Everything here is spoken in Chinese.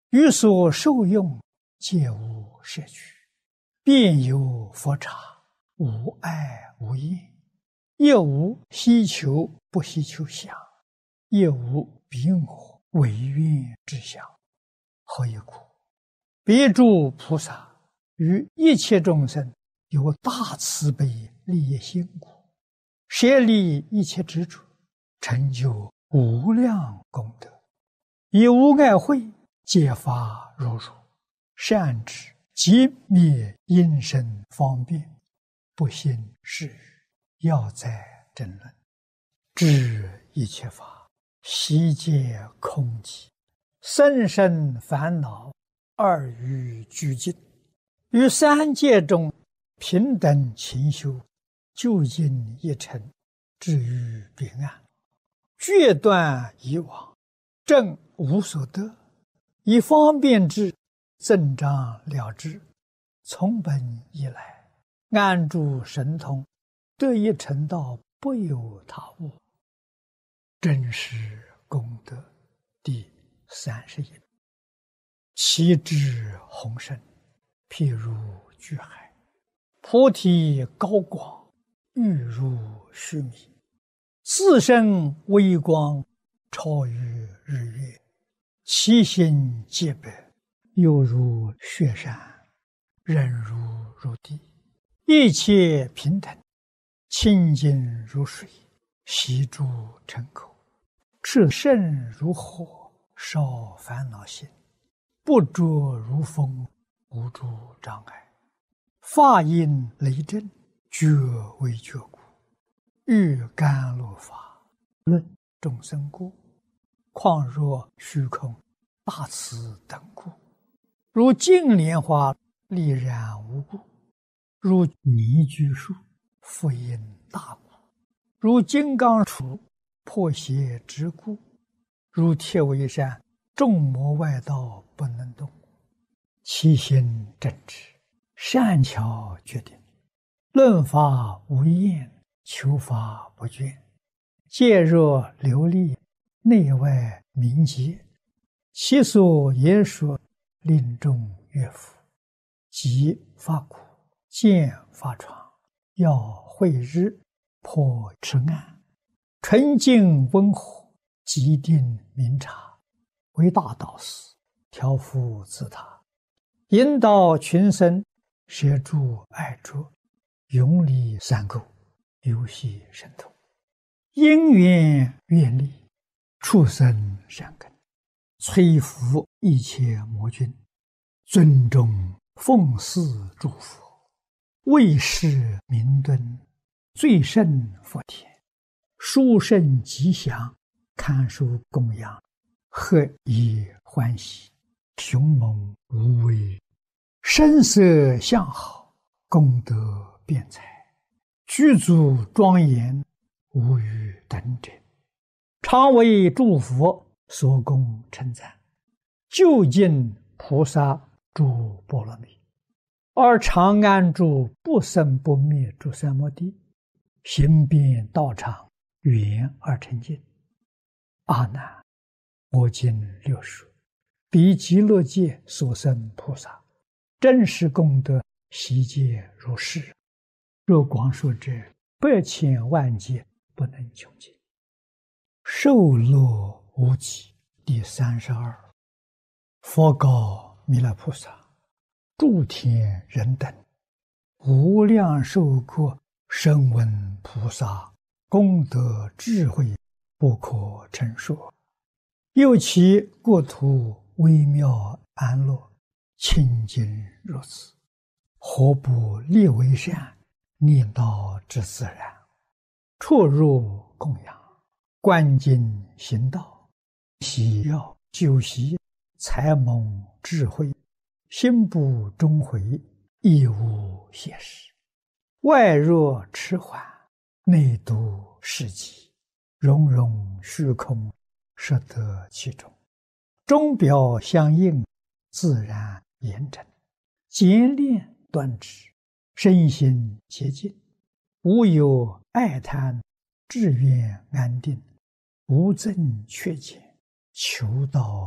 于所受用，皆无摄取，便有佛刹，无碍无厌，亦无希求不希求相，亦无彼我唯愿之相。何以故？别诸菩萨于一切众生有大慈悲利益心故，舍离一切执着，成就无量功德，以无碍慧揭发如如，善知即灭因身方便，不信是语，要在争论，知一切法悉皆空寂，甚深烦恼二于俱尽，于三界中平等勤修，究竟一尘，至于彼岸，决断以往，正无所得，以方便智增长了之，从本以来，安住神通，得一成道，不有他物。真实功德第31。其智宏深，譬如巨海，菩提高广，欲如须弥，自身微光，超于日月，其心洁白，犹如雪山，忍如地，一切平等，清净如水，悉诸尘口，炽盛如火，烧烦恼心，不着如风，无诸障碍，法音雷震，觉为觉故，欲甘露法，论众生故，况若虚空大慈等故，如净莲花丽然无故，如泥居树复因大故，如金刚杵破邪之故，如铁围山众魔外道不能动，其心正直，善巧决定，论法无厌，求法不倦，戒若流利，内外明洁，其所言说，令众悦服，即发苦，见发疮，要慧日，破痴暗，纯净温和，极定明察，为大导师，调伏自他，引导群生，摄诸爱着，永离三垢，游戏神通，因缘愿力，畜生善根，摧伏一切魔君，尊重奉祀诸佛，为世明敦，最胜佛田，殊胜吉祥，堪受供养，何以欢喜，雄猛无畏，声色相好，功德辩才，具足庄严，无与等者，常为诸佛所供称赞，究竟菩萨诸波罗蜜，而常安住不生不灭诸三摩地，行遍道场，圆而成净。阿难，我今略说，彼极乐界所生菩萨，真实功德悉皆如是。若广说者，百千万劫不能穷尽。受乐无极第32。佛告弥勒菩萨：诸天人等，无量寿国声闻菩萨功德智慧不可称说，又其国土微妙安乐，清净如此，何不立为善，念道之自然，出入供养，观经行道，喜要修习，才蒙智慧，心不终回，亦无懈时，外若迟缓，内度世极，融融虚空，摄得其中，钟表相应，自然严整，简练端直，身心洁净，无有爱贪，志愿安定，无增缺减，求道